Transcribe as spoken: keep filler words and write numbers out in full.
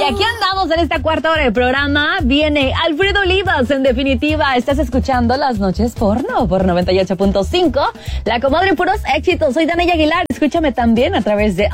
aquí andamos en esta cuarta hora del programa. Viene Alfredo Olivas, en definitiva. Estás escuchando Las Noches Porno por noventa y ocho punto cinco. La comadre puros éxitos. Soy Danaya Aguilar. Escúchame también a través de